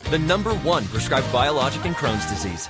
the #1 prescribed biologic in Crohn's disease.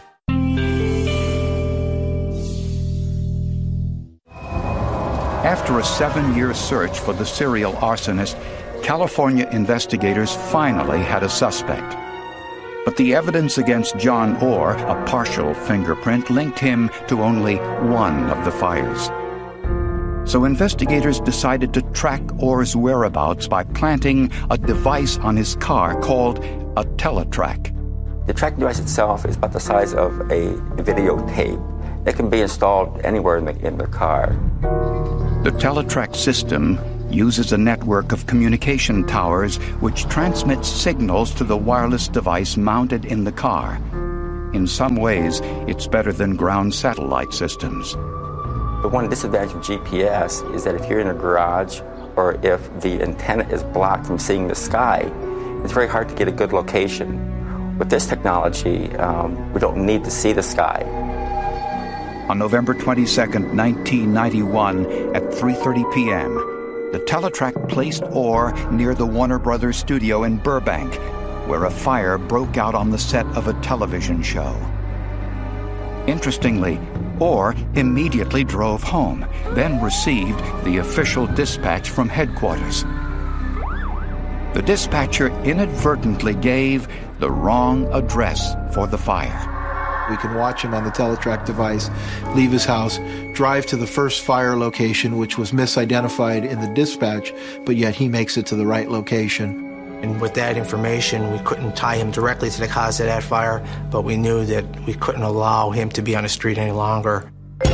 After a 7-year search for the serial arsonist, California investigators finally had a suspect. But the evidence against John Orr, a partial fingerprint, linked him to only one of the fires. So investigators decided to track Orr's whereabouts by planting a device on his car called a teletrack. The tracking device itself is about the size of a videotape. It can be installed anywhere in the car. The teletrack system uses a network of communication towers which transmits signals to the wireless device mounted in the car. In some ways, it's better than ground satellite systems. The one disadvantage of GPS is that if you're in a garage or if the antenna is blocked from seeing the sky, it's very hard to get a good location. With this technology, we don't need to see the sky. On November 22, 1991, at 3:30 p.m., the teletrack placed Orr near the Warner Brothers studio in Burbank, where a fire broke out on the set of a television show. Interestingly, Orr immediately drove home, then received the official dispatch from headquarters. The dispatcher inadvertently gave the wrong address for the fire. We can watch him on the teletrack device leave his house, drive to the first fire location, which was misidentified in the dispatch, but yet he makes it to the right location. And with that information, we couldn't tie him directly to the cause of that fire, but we knew that we couldn't allow him to be on the street any longer.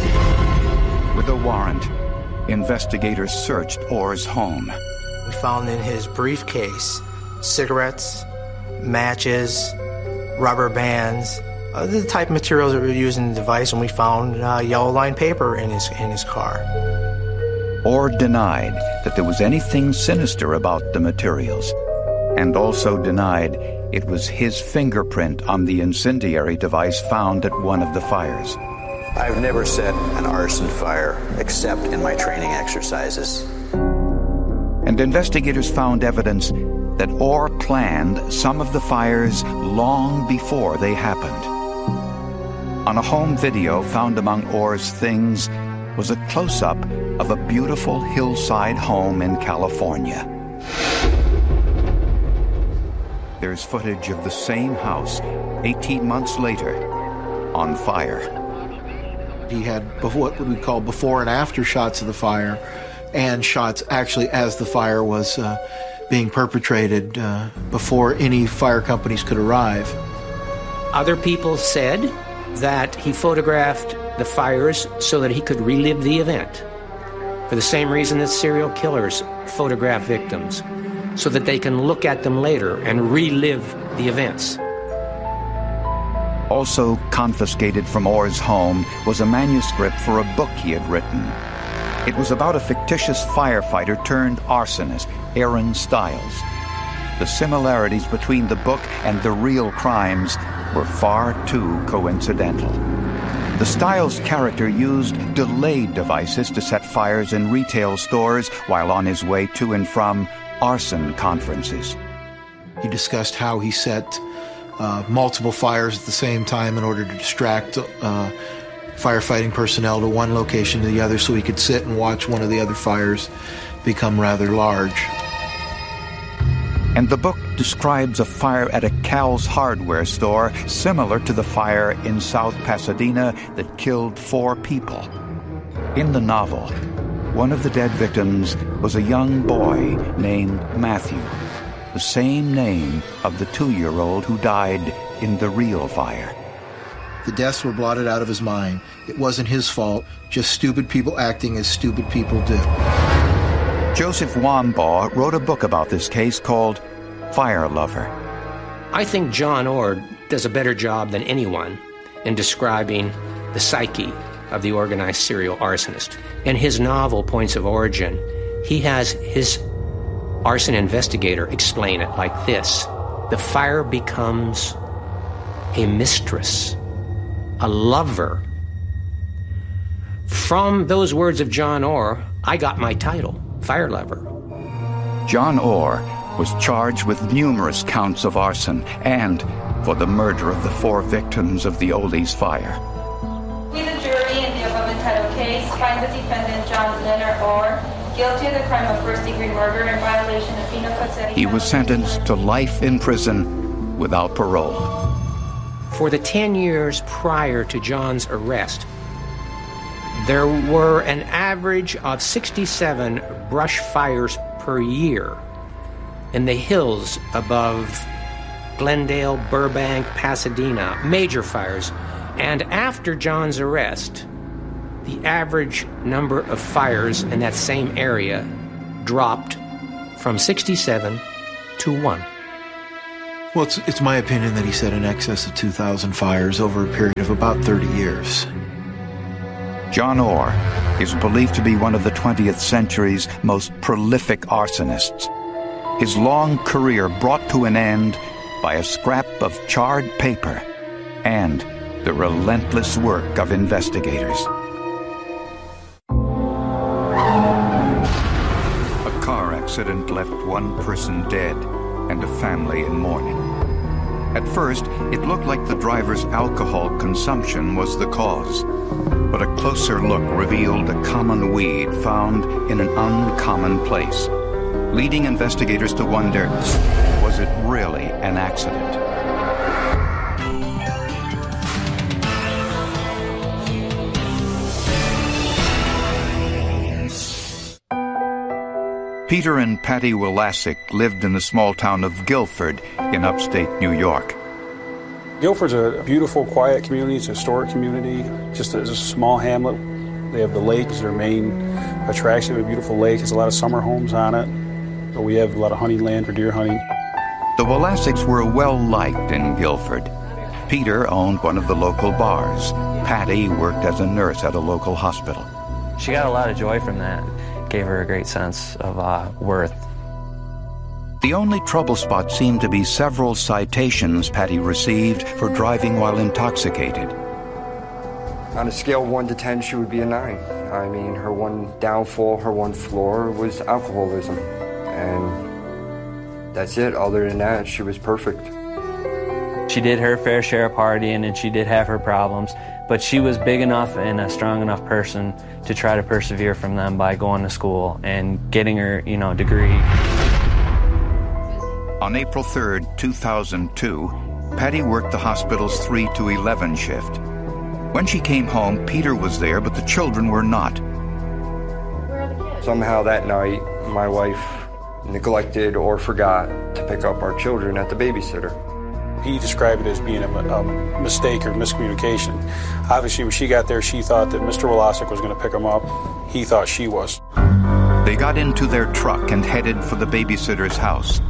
With a warrant, investigators searched Orr's home. We found in his briefcase cigarettes, matches, rubber bands, the type of materials that we were using in the device, and we found yellow line paper in his car. Orr denied that there was anything sinister about the materials, and also denied it was his fingerprint on the incendiary device found at one of the fires. I've never set an arson fire except in my training exercises. And investigators found evidence that Orr planned some of the fires long before they happened. On a home video found among Orr's things was a close-up of a beautiful hillside home in California. There's footage of the same house 18 months later on fire. He had what we call before and after shots of the fire, and shots actually as the fire was being perpetrated before any fire companies could arrive. Other people said that he photographed the fires so that he could relive the event, for the same reason that serial killers photograph victims, so that they can look at them later and relive the events. Also confiscated from Orr's home was a manuscript for a book he had written. It was about a fictitious firefighter turned arsonist, Aaron Stiles. The similarities between the book and the real crimes were far too coincidental. The Stiles character used delayed devices to set fires in retail stores while on his way to and from arson conferences. He discussed how he set multiple fires at the same time in order to distract firefighting personnel to one location to the other so he could sit and watch one of the other fires become rather large. And the book describes a fire at a Cal's hardware store similar to the fire in South Pasadena that killed 4 people. In the novel, one of the dead victims was a young boy named Matthew, the same name of the 2-year-old who died in the real fire. The deaths were blotted out of his mind. It wasn't his fault, just stupid people acting as stupid people do. Joseph Wambaugh wrote a book about this case called Fire Lover. I think John Orr does a better job than anyone in describing the psyche of the organized serial arsonist. In his novel, Points of Origin, he has his arson investigator explain it like this. The fire becomes a mistress, a lover. From those words of John Orr, I got my title, Fire Lover. John Orr was charged with numerous counts of arson and for the murder of the 4 victims of the Oldies fire. The jury in the above entitled case finds the defendant, John Leonard Orr, guilty of the crime of first-degree murder in violation of Penal Code Section. He was sentenced to life in prison without parole. For the 10 years prior to John's arrest, there were an average of 67 brush fires per year in the hills above Glendale, Burbank, Pasadena, major fires. And after John's arrest, the average number of fires in that same area dropped from 67 to 1. Well, it's my opinion that he set in excess of 2,000 fires over a period of about 30 years. John Orr is believed to be one of the 20th century's most prolific arsonists. His long career brought to an end by a scrap of charred paper and the relentless work of investigators. A car accident left one person dead and a family in mourning. At first, it looked like the driver's alcohol consumption was the cause, but a closer look revealed a common weed found in an uncommon place, leading investigators to wonder, was it really an accident? Peter and Patty Wilasick lived in the small town of Guilford in upstate New York. Guilford's a beautiful, quiet community. It's a historic community, just a small hamlet. They have the lake as their main attraction. A beautiful lake. There's a lot of summer homes on it. But we have a lot of hunting land for deer hunting. The Wilasicks were well-liked in Guilford. Peter owned one of the local bars. Patty worked as a nurse at a local hospital. She got a lot of joy from that. Gave her a great sense of worth. The only trouble spot seemed to be several citations Patty received for driving while intoxicated. On a scale of 1 to 10, she would be a 9. I mean, her one downfall, her one flaw was alcoholism. And that's it. Other than that, she was perfect. She did her fair share of partying, and she did have her problems, but she was big enough and a strong enough person to try to persevere from them by going to school and getting her, degree. On April 3rd, 2002, Patty worked the hospital's 3 to 11 shift. When she came home, Peter was there, but the children were not. Somehow that night, my wife neglected or forgot to pick up our children at the babysitter. He described it as being a mistake or miscommunication. Obviously, when she got there, she thought that Mr. Wilasick was going to pick them up. He thought she was. They got into their truck and headed for the babysitter's house.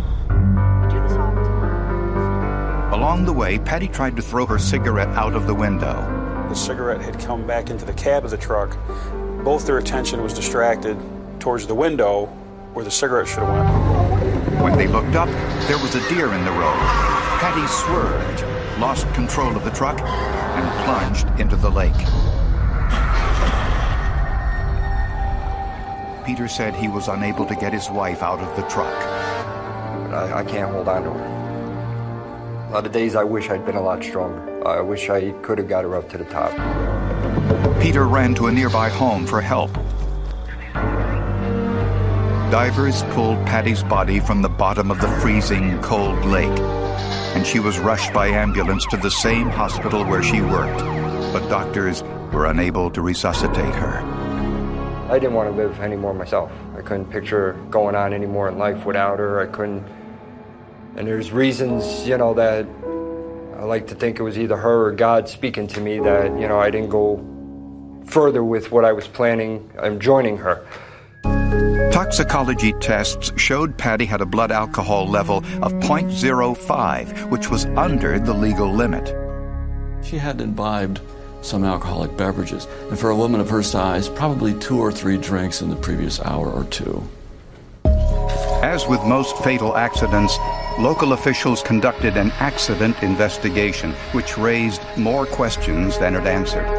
Along the way, Patty tried to throw her cigarette out of the window. The cigarette had come back into the cab of the truck. Both their attention was distracted towards the window where the cigarette should have went. When they looked up, there was a deer in the road. Patty swerved, lost control of the truck, and plunged into the lake. Peter said he was unable to get his wife out of the truck. I can't hold on to her. A lot of days I wish I'd been a lot stronger. I wish I could have got her up to the top. Peter ran to a nearby home for help. Divers pulled Patty's body from the bottom of the freezing cold lake, and she was rushed by ambulance to the same hospital where she worked, but doctors were unable to resuscitate her. I didn't want to live anymore myself. I couldn't picture going on anymore in life without her. I couldn't. And there's reasons, that I like to think it was either her or God speaking to me that, I didn't go further with what I was planning. I'm joining her. Toxicology tests showed Patty had a blood alcohol level of 0.05, which was under the legal limit. She had imbibed some alcoholic beverages, and for a woman of her size, probably 2 or 3 drinks in the previous hour or two. As with most fatal accidents, local officials conducted an accident investigation, which raised more questions than it answered.